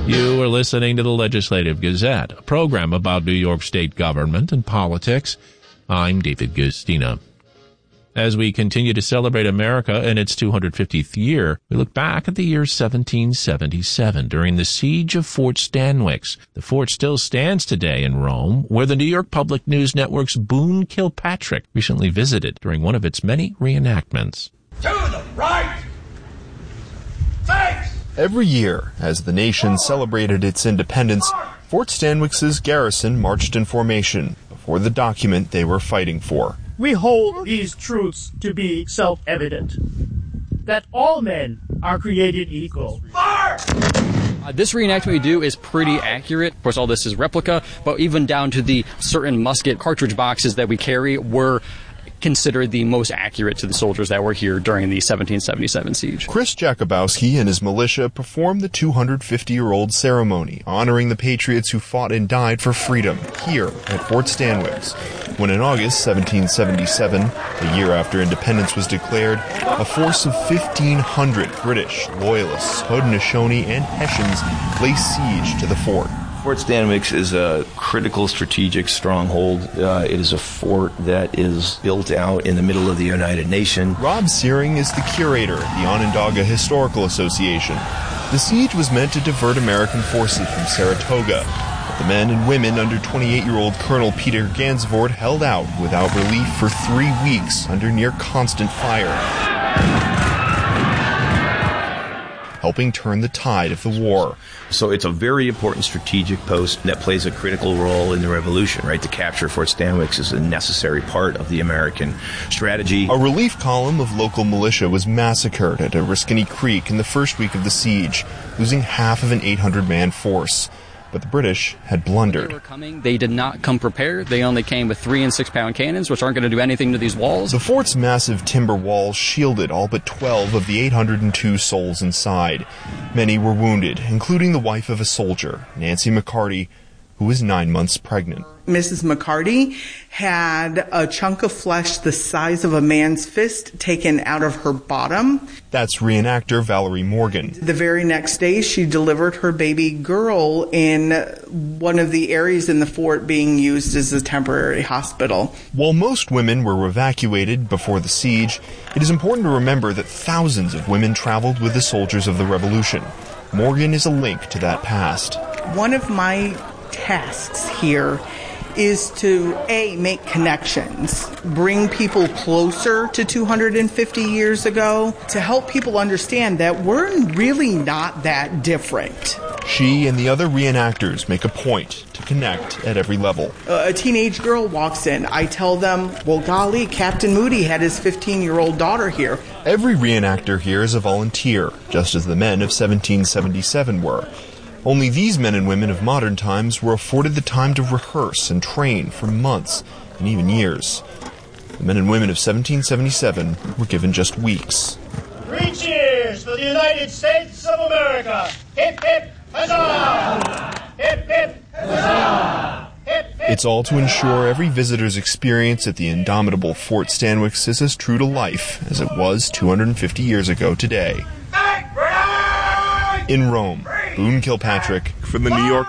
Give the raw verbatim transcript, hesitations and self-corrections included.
You are listening to the Legislative Gazette, a program about New York State government and politics. I'm David Gustina. As we continue to celebrate America in its two hundred fiftieth year, we look back at the year seventeen seventy-seven during the siege of Fort Stanwix. The fort still stands today in Rome, where the New York Public News Network's Boone Kilpatrick recently visited during one of its many reenactments. To the right! Thanks! Every year, as the nation celebrated its independence, Fort Stanwix's garrison marched in formation before the document they were fighting for. We hold these truths to be self-evident, that all men are created equal. Fire! Uh, this reenactment we do is pretty accurate. Of course, all this is replica, but even down to the certain musket cartridge boxes that we carry were considered the most accurate to the soldiers that were here during the seventeen seventy-seven siege. Chris Jakubowski and his militia performed the two hundred fifty-year-old ceremony honoring the patriots who fought and died for freedom here at Fort Stanwix, when in August seventeen seventy-seven, the year after independence was declared, a force of fifteen hundred British, Loyalists, Haudenosaunee, and Hessians laid siege to the fort. Fort Stanwix is a critical strategic stronghold. Uh, it is a fort that is built out in the middle of the United Nations. Rob Searing is the curator at the Onondaga Historical Association. The siege was meant to divert American forces from Saratoga, but the men and women under twenty-eight-year-old Colonel Peter Gansevoort held out without relief for three weeks under near constant fire, helping turn the tide of the war. So it's a very important strategic post that plays a critical role in the revolution, right? To capture Fort Stanwix is a necessary part of the American strategy. A relief column of local militia was massacred at Oriskany Creek in the first week of the siege, losing half of an eight hundred man force. But the British had blundered. They were coming. They did not come prepared. They only came with three and six pound cannons, which aren't going to do anything to these walls. The fort's massive timber walls shielded all but twelve of the eight hundred two souls inside. Many were wounded, including the wife of a soldier, Nancy McCarty, who was nine months pregnant. Missus McCarty had a chunk of flesh the size of a man's fist taken out of her bottom. That's reenactor Valerie Morgan. The very next day, she delivered her baby girl in one of the areas in the fort being used as a temporary hospital. While most women were evacuated before the siege, it is important to remember that thousands of women traveled with the soldiers of the Revolution. Morgan is a link to that past. One of my tasks here is to, A, make connections, bring people closer to two hundred fifty years ago, to help people understand that we're really not that different. She and the other reenactors make a point to connect at every level. Uh, a teenage girl walks in. I tell them, well, golly, Captain Moody had his fifteen-year-old daughter here. Every reenactor here is a volunteer, just as the men of seventeen seventy-seven were. Only these men and women of modern times were afforded the time to rehearse and train for months and even years. The men and women of seventeen seventy-seven were given just weeks. Three cheers for the United States of America. Hip, hip, huzzah! Hip, hip, huzzah! Hip, hip. It's all to ensure every visitor's experience at the indomitable Fort Stanwix is as true to life as it was two hundred fifty years ago today. In Rome, Boone Kilpatrick for the New York